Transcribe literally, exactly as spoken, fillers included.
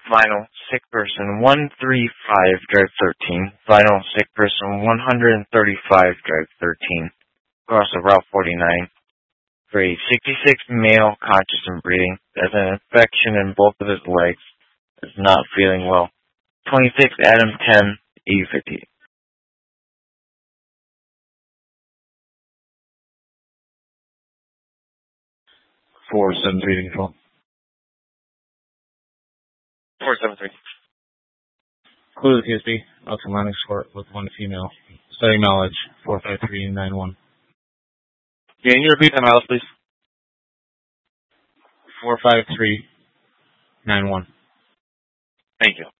Vinyl, sick person, one three five, drive thirteen. Vinyl, sick person, one thirty-five, drive thirteen. Across of Route forty-nine. Grade sixty-six, male, conscious and breathing. Has an infection in both of his legs. Is not feeling well. twenty-six, Adam ten, E fifty. four seven three control. four seven three. Clue the P S B, Atlantic Sport with one female. Studying mileage, four five three nine one. Can you repeat the miles, please? four five three nine one. Thank you.